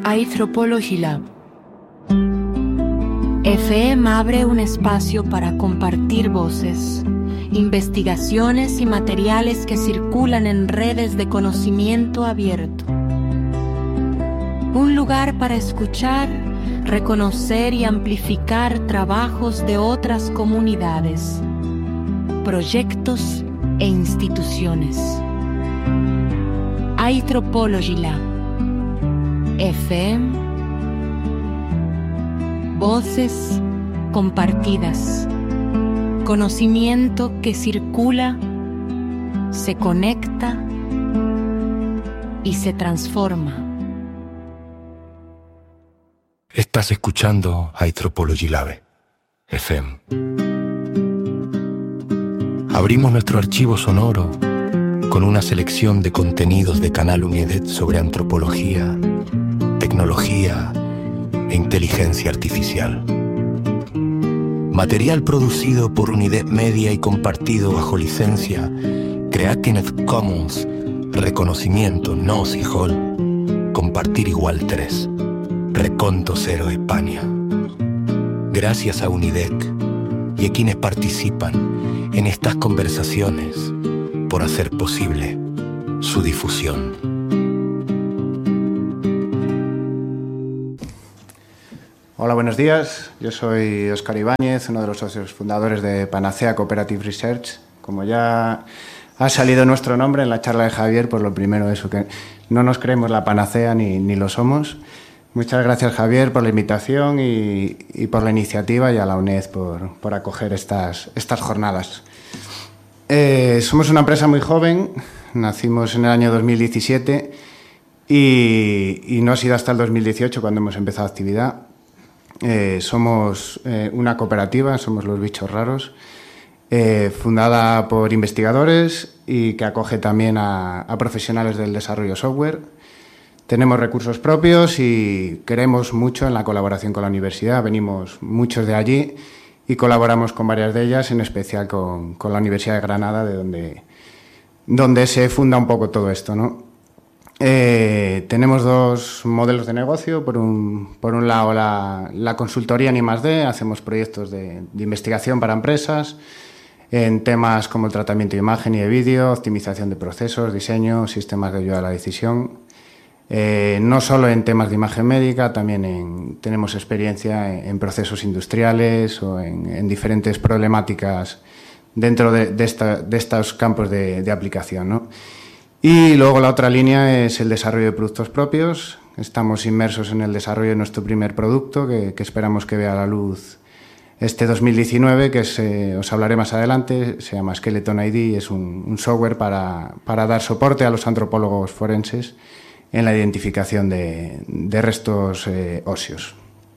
Anthropology Lab. FM abre un espacio para compartir voces, investigaciones y materiales que circulan en redes de conocimiento abierto. Un lugar para escuchar, reconocer y amplificar trabajos de otras comunidades, proyectos e instituciones. Anthropology Lab. FM. Voces compartidas. Conocimiento que circula, se conecta y se transforma. Estás escuchando Anthropology Lab, FM. Abrimos nuestro archivo sonoro con una selección de contenidos de Canal UNIDED sobre antropología, tecnología e inteligencia artificial. Material producido por UNIDED Media y compartido bajo licencia Creative Commons, reconocimiento no sigil, compartir igual 3, Reconto 0 España. Gracias a UNIDEC y a quienes participan en estas conversaciones por hacer posible su difusión. Hola, buenos días. Yo soy Óscar Ibáñez, uno de los socios fundadores de Panacea Cooperative Research. Como ya ha salido nuestro nombre en la charla de Javier, pues lo primero es que no nos creemos la panacea ni lo somos. Muchas gracias, Javier, por la invitación y por la iniciativa, y a la UNED por acoger estas jornadas. Somos una empresa muy joven, nacimos en el año 2017 y no ha sido hasta el 2018 cuando hemos empezado actividad. Somos una cooperativa, somos los bichos raros, fundada por investigadores y que acoge también a profesionales del desarrollo software. Tenemos recursos propios y creemos mucho en la colaboración con la universidad. Venimos muchos de allí y colaboramos con varias de ellas, en especial con la Universidad de Granada, de donde se funda un poco todo esto, ¿no? Tenemos dos modelos de negocio. Por un lado, la consultoría en I+D. Hacemos proyectos de investigación para empresas en temas como el tratamiento de imagen y de vídeo, optimización de procesos, diseño, sistemas de ayuda a la decisión. No solo en temas de imagen médica, también tenemos experiencia en procesos industriales o en diferentes problemáticas dentro de estos campos de aplicación, ¿no? Y luego la otra línea es el desarrollo de productos propios. Estamos inmersos en el desarrollo de nuestro primer producto, que esperamos que vea la luz este 2019, que os hablaré más adelante. Se llama Skeleton ID y es un software para dar soporte a los antropólogos forenses en la identificación de restos óseos.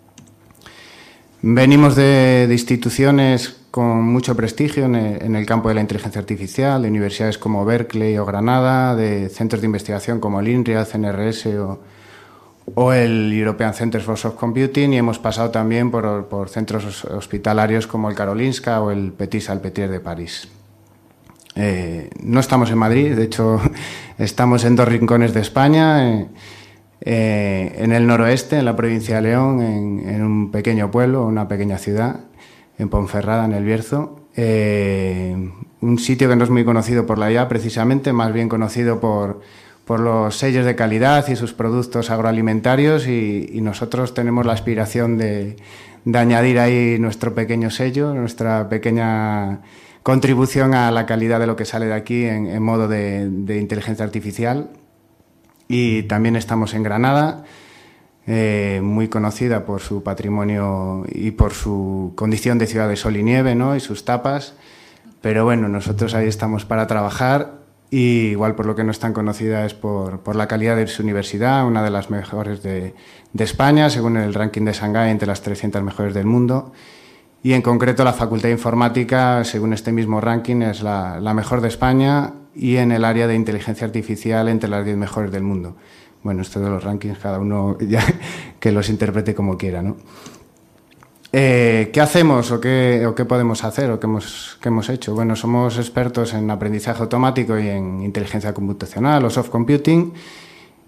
Venimos de instituciones con mucho prestigio en el campo de la inteligencia artificial, de universidades como Berkeley o Granada, de centros de investigación como el INRIA, CNRS o el European Centre for Soft Computing, y hemos pasado también por centros hospitalarios como el Karolinska o el Petit Salpêtrière de París. No estamos en Madrid, de hecho estamos en dos rincones de España, en el noroeste, en la provincia de León, en un pequeño pueblo, una pequeña ciudad, en Ponferrada, en el Bierzo. Un sitio que no es muy conocido por la IA, precisamente, más bien conocido por los sellos de calidad y sus productos agroalimentarios, y nosotros tenemos la aspiración de añadir ahí nuestro pequeño sello, nuestra pequeña contribución a la calidad de lo que sale de aquí en modo de inteligencia artificial. Y también estamos en Granada, muy conocida por su patrimonio y por su condición de ciudad de sol y nieve, ¿no? Y sus tapas. Pero bueno, nosotros ahí estamos para trabajar, y igual por lo que no es tan conocida es por la calidad de su universidad, una de las mejores de España, según el ranking de Shanghái, entre las 300 mejores del mundo. Y en concreto la Facultad de Informática, según este mismo ranking, es la mejor de España, y en el área de inteligencia artificial entre las 10 mejores del mundo. Bueno, esto de los rankings, cada uno ya que los interprete como quiera, ¿no? ¿Qué hacemos o qué podemos hacer o qué hemos hecho? Bueno, somos expertos en aprendizaje automático y en inteligencia computacional o soft computing,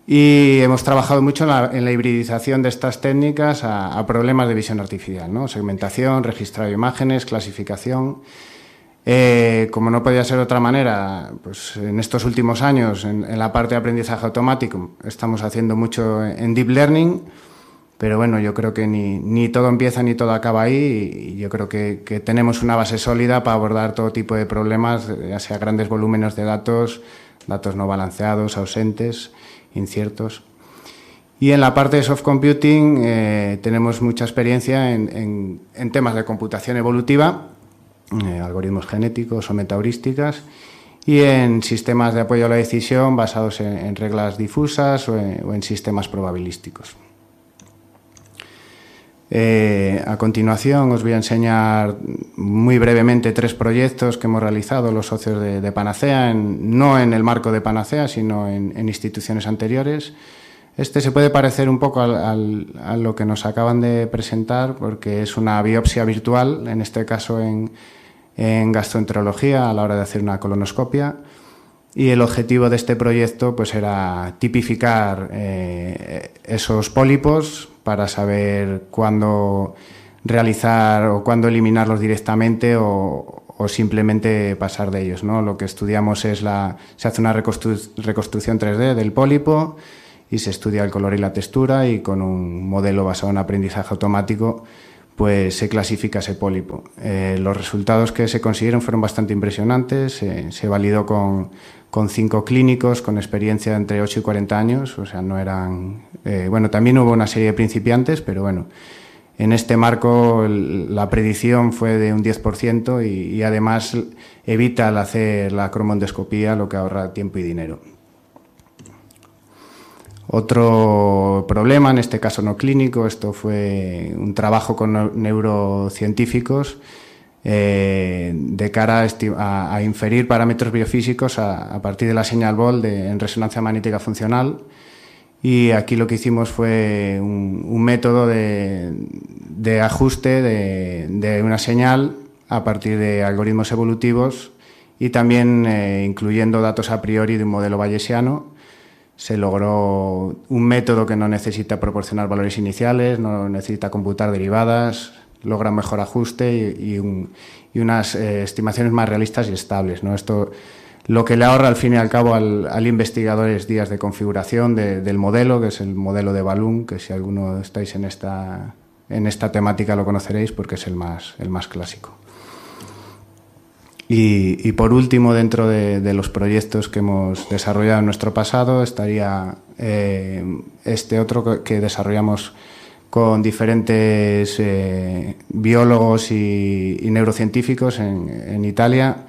Y hemos trabajado mucho en la hibridización de estas técnicas a problemas de visión artificial, ¿no? Segmentación, registrado de imágenes, clasificación. Como no podía ser de otra manera, pues en estos últimos años, en la parte de aprendizaje automático, estamos haciendo mucho en Deep Learning, pero bueno, yo creo que ni todo empieza ni todo acaba ahí, y yo creo que tenemos una base sólida para abordar todo tipo de problemas, ya sea grandes volúmenes de datos no balanceados, ausentes, inciertos. Y en la parte de soft computing tenemos mucha experiencia en temas de computación evolutiva, algoritmos genéticos o metaheurísticas, y en sistemas de apoyo a la decisión basados en reglas difusas o en sistemas probabilísticos. A continuación os voy a enseñar muy brevemente 3 proyectos que hemos realizado los socios de Panacea, no en el marco de Panacea, sino en instituciones anteriores. Este se puede parecer un poco a lo que nos acaban de presentar, porque es una biopsia virtual, en este caso en gastroenterología, a la hora de hacer una colonoscopia. Y el objetivo de este proyecto pues era tipificar esos pólipos para saber cuándo realizar o cuándo eliminarlos directamente o simplemente pasar de ellos, ¿no? Lo que estudiamos es se hace una reconstrucción 3D del pólipo y se estudia el color y la textura, y con un modelo basado en aprendizaje automático pues se clasifica ese pólipo. Los resultados que se consiguieron fueron bastante impresionantes. Se validó con 5 clínicos con experiencia de entre 8 y 40 años, o sea, no eran... bueno, también hubo una serie de principiantes, pero bueno, en este marco la predicción fue de un 10% y además evita al hacer la cromoendoscopía, lo que ahorra tiempo y dinero. Otro problema, en este caso no clínico, esto fue un trabajo con neurocientíficos de cara a inferir parámetros biofísicos a partir de la señal BOL en resonancia magnética funcional. Y aquí lo que hicimos fue un método de ajuste de una señal a partir de algoritmos evolutivos y también incluyendo datos a priori de un modelo bayesiano. Se logró un método que no necesita proporcionar valores iniciales, no necesita computar derivadas, logra un mejor ajuste y unas estimaciones más realistas y estables, ¿no? Esto lo que le ahorra al fin y al cabo al investigador es días de configuración del modelo, que es el modelo de Balloon, que si alguno estáis en esta temática lo conoceréis porque es el más clásico. Y por último, dentro de los proyectos que hemos desarrollado en nuestro pasado, estaría este otro que desarrollamos con diferentes biólogos y neurocientíficos en Italia,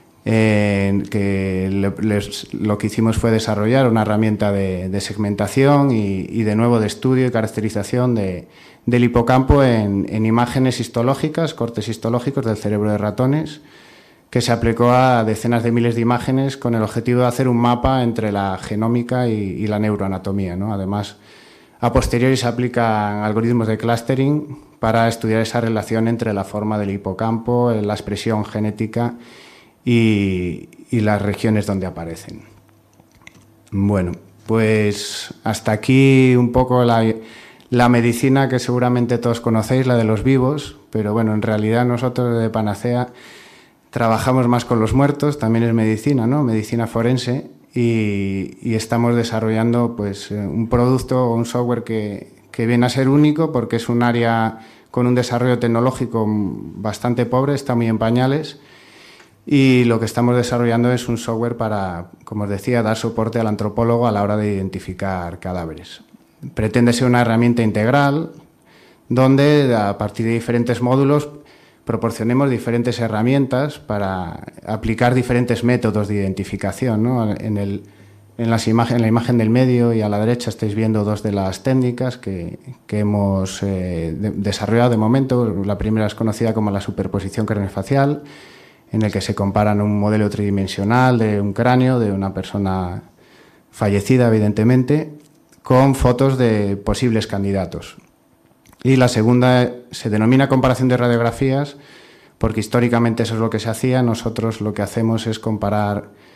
que lo que hicimos fue desarrollar una herramienta de segmentación y de nuevo de estudio y caracterización del hipocampo en imágenes histológicas, cortes histológicos del cerebro de ratones, que se aplicó a decenas de miles de imágenes con el objetivo de hacer un mapa entre la genómica y la neuroanatomía, ¿no? Además, a posteriori se aplican algoritmos de clustering para estudiar esa relación entre la forma del hipocampo, la expresión genética y las regiones donde aparecen. Bueno, pues hasta aquí un poco la medicina que seguramente todos conocéis, la de los vivos, pero bueno, en realidad nosotros de Panacea trabajamos más con los muertos, también es medicina, ¿no? Medicina forense, y estamos desarrollando pues un producto o un software que viene a ser único porque es un área con un desarrollo tecnológico bastante pobre, está muy en pañales, y lo que estamos desarrollando es un software para, como os decía, dar soporte al antropólogo a la hora de identificar cadáveres. Pretende ser una herramienta integral donde a partir de diferentes módulos proporcionemos diferentes herramientas para aplicar diferentes métodos de identificación, ¿no? En la imagen del medio y a la derecha estáis viendo 2 de las técnicas que hemos desarrollado de momento. La primera es conocida como la superposición craneofacial, en el que se comparan un modelo tridimensional de un cráneo de una persona fallecida, evidentemente, con fotos de posibles candidatos. Y la segunda se denomina comparación de radiografías porque históricamente eso es lo que se hacía. Nosotros lo que hacemos es comparar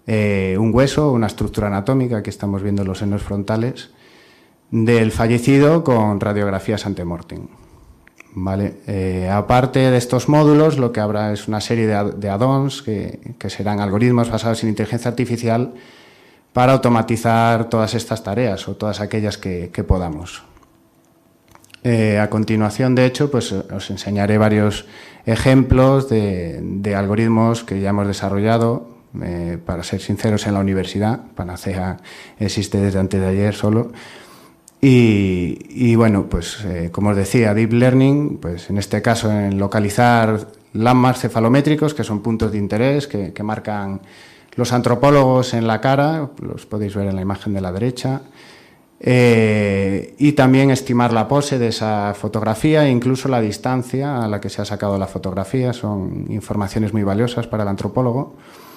un hueso, una estructura anatómica, aquí estamos viendo los senos frontales, del fallecido con radiografías ante-mortem. ¿Vale? Aparte de estos módulos, lo que habrá es una serie de add-ons que serán algoritmos basados en inteligencia artificial para automatizar todas estas tareas o todas aquellas que podamos. A continuación, de hecho, pues os enseñaré varios ejemplos de algoritmos que ya hemos desarrollado, para ser sinceros, en la universidad. Panacea existe desde antes de ayer solo. Y bueno, pues como os decía, Deep Learning, pues en este caso en localizar landmarks cefalométricos, que son puntos de interés que marcan los antropólogos en la cara, los podéis ver en la imagen de la derecha, y también estimar la pose de esa fotografía e incluso la distancia a la que se ha sacado la fotografía. Son informaciones muy valiosas para el antropólogo.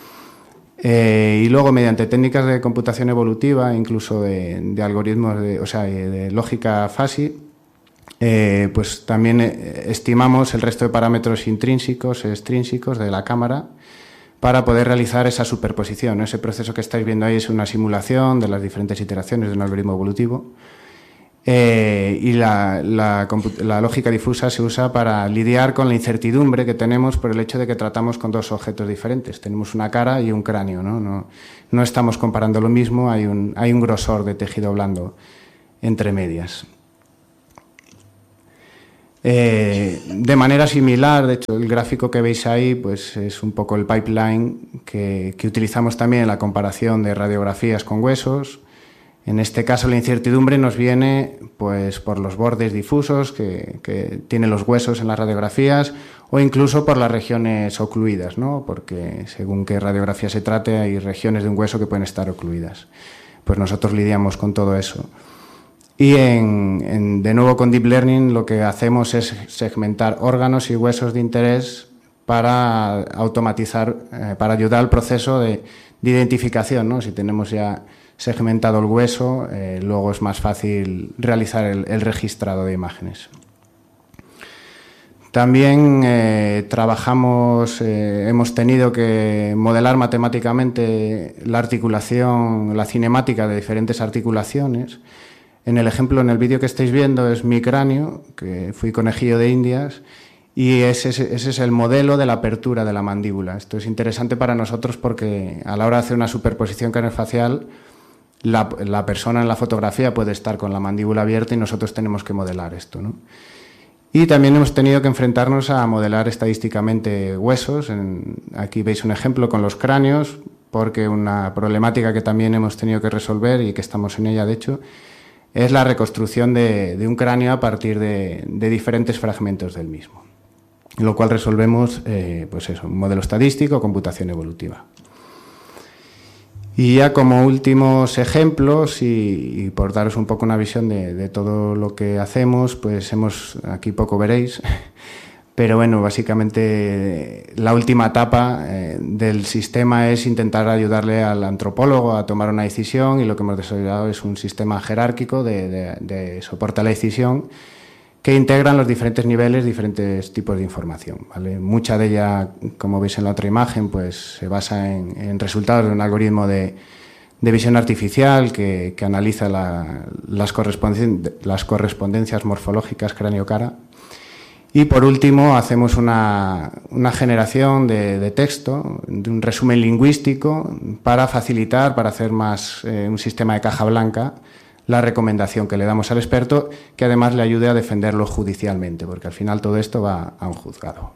Y luego, mediante técnicas de computación evolutiva, incluso de algoritmos de lógica fuzzy, pues también estimamos el resto de parámetros intrínsecos e extrínsecos de la cámara para poder realizar esa superposición. Ese proceso que estáis viendo ahí es una simulación de las diferentes iteraciones de un algoritmo evolutivo. Y la lógica difusa se usa para lidiar con la incertidumbre que tenemos por el hecho de que tratamos con dos objetos diferentes. Tenemos una cara y un cráneo, no estamos comparando lo mismo, hay un grosor de tejido blando entre medias. De manera similar, de hecho, el gráfico que veis ahí pues es un poco el pipeline que utilizamos también en la comparación de radiografías con huesos. En este caso, la incertidumbre nos viene pues por los bordes difusos que tienen los huesos en las radiografías, o incluso por las regiones ocluidas, ¿no? Porque según qué radiografía se trate, hay regiones de un hueso que pueden estar ocluidas. Pues nosotros lidiamos con todo eso. Y de nuevo con Deep Learning lo que hacemos es segmentar órganos y huesos de interés para automatizar, para ayudar al proceso de identificación, ¿no? Si tenemos ya segmentado el hueso, luego es más fácil realizar el registrado de imágenes. También hemos tenido que modelar matemáticamente la articulación, la cinemática de diferentes articulaciones. En el vídeo que estáis viendo es mi cráneo, que fui conejillo de Indias, y ese es el modelo de la apertura de la mandíbula. Esto es interesante para nosotros porque a la hora de hacer una superposición craneofacial, la persona en la fotografía puede estar con la mandíbula abierta y nosotros tenemos que modelar esto, ¿no? Y también hemos tenido que enfrentarnos a modelar estadísticamente huesos. Aquí veis un ejemplo con los cráneos, porque una problemática que también hemos tenido que resolver y que estamos en ella, de hecho, es la reconstrucción de un cráneo a partir de diferentes fragmentos del mismo, lo cual resolvemos un modelo estadístico, computación evolutiva. Y ya como últimos ejemplos, y por daros un poco una visión de todo lo que hacemos, pues aquí poco veréis, pero bueno, básicamente la última etapa del sistema es intentar ayudarle al antropólogo a tomar una decisión, y lo que hemos desarrollado es un sistema jerárquico de soporte a la decisión que integran los diferentes niveles, diferentes tipos de información, ¿vale? Mucha de ella, como veis en la otra imagen, pues se basa en resultados de un algoritmo de visión artificial que analiza las correspondencias morfológicas cráneo-cara. Y por último hacemos una generación de texto, de un resumen lingüístico para facilitar, para hacer más un sistema de caja blanca, la recomendación que le damos al experto, que además le ayude a defenderlo judicialmente, porque al final todo esto va a un juzgado.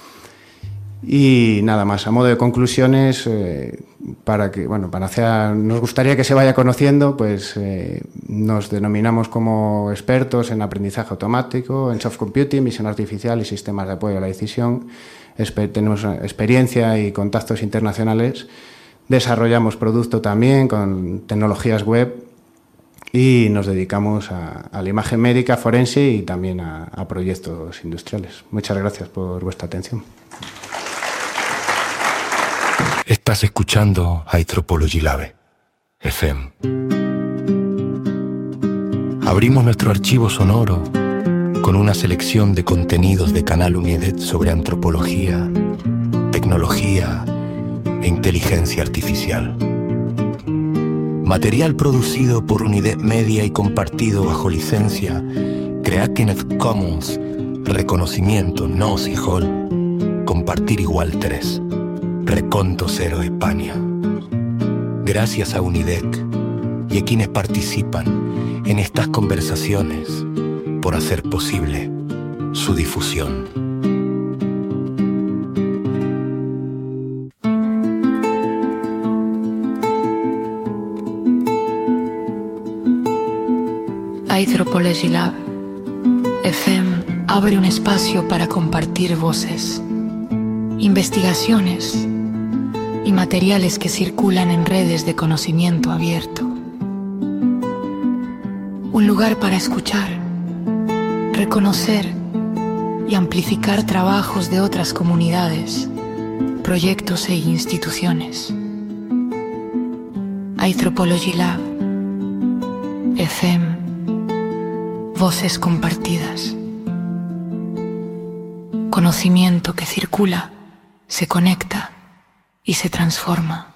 Y nada más, a modo de conclusiones, Panacea nos gustaría que se vaya conociendo, pues nos denominamos como expertos en aprendizaje automático, en soft computing, visión artificial y sistemas de apoyo a la decisión. Tenemos experiencia y contactos internacionales, desarrollamos producto también con tecnologías web y nos dedicamos a la imagen médica, forense y también a proyectos industriales. Muchas gracias por vuestra atención. Estás escuchando Anthropology Lab FM. Abrimos nuestro archivo sonoro con una selección de contenidos de Canal Unidet sobre antropología, tecnología, e inteligencia artificial. Material producido por Unidad Media y compartido bajo licencia Creative Commons, reconocimiento no SIJOL, compartir igual 3, Reconto 0 España. Gracias a UNIDEC y a quienes participan en estas conversaciones por hacer posible su difusión. Anthropology Lab FM abre un espacio para compartir voces, investigaciones y materiales que circulan en redes de conocimiento abierto. Un lugar para escuchar, reconocer y amplificar trabajos de otras comunidades, proyectos e instituciones. Anthropology Lab FM. Voces compartidas. Conocimiento que circula, se conecta y se transforma.